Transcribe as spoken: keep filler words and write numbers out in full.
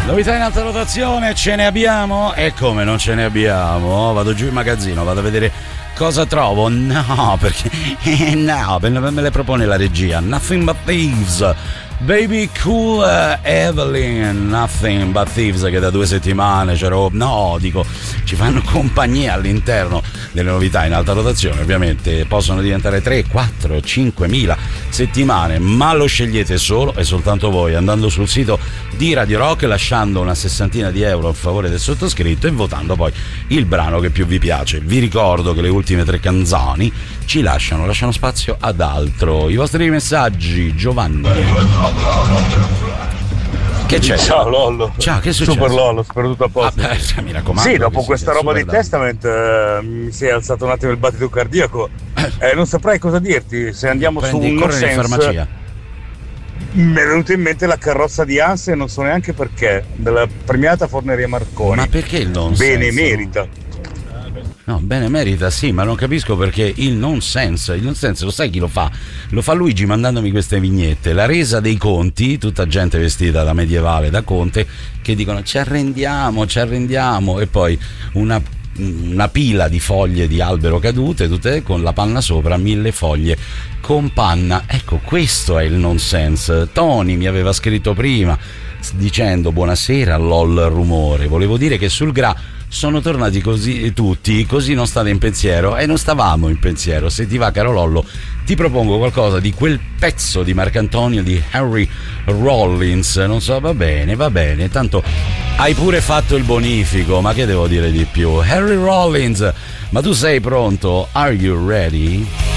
Novità in alta rotazione, ce ne abbiamo? E come non ce ne abbiamo? Vado giù in magazzino, vado a vedere cosa trovo. No, perché no, me le propone la regia. Nothing But Thieves, Baby Cool, uh, Evelyn, Nothing But Thieves, che da due settimane c'ero. No, dico, ci fanno compagnia all'interno delle novità in alta rotazione. Ovviamente possono diventare tre, quattro, cinquemila settimane, ma lo scegliete solo e soltanto voi andando sul sito di Radio Rock, lasciando una sessantina di euro a favore del sottoscritto e votando poi il brano che più vi piace. Vi ricordo che le ultime tre canzoni ci lasciano, lasciano spazio ad altro. I vostri messaggi, Giovanni. Che c'è? Ciao Lollo. Ciao, che è successo? Super Lollo, spero tutto a posto. Ah, beh, mi raccomando. Sì, dopo questa roba di danno. Testament eh, mi si è alzato un attimo il battito cardiaco. Eh, non saprei cosa dirti. Se andiamo Prendi, su un corri in sense, farmacia. mi è venuta in mente la carrozza di Anse, non so neanche perché, della premiata Forneria Marconi. Ma perché il nonsense? Bene merita. No, bene merita, sì, ma non capisco perché il nonsense, il nonsense lo sai chi lo fa? Lo fa Luigi mandandomi queste vignette, la resa dei conti, tutta gente vestita da medievale, da conte, che dicono ci arrendiamo, ci arrendiamo, e poi una, una pila di foglie di albero cadute, tutte con la panna sopra, mille foglie con panna. Ecco, questo è il nonsense. Tony mi aveva scritto prima dicendo buonasera, lol rumore, volevo dire che sul gra sono tornati così tutti, così non state in pensiero. E non stavamo in pensiero. Se ti va, caro Lollo, ti propongo qualcosa di quel pezzo di Marcantonio di Henry Rollins. Non so, va bene, va bene, tanto hai pure fatto il bonifico, ma che devo dire di più? Henry Rollins, ma tu sei pronto? Are you ready?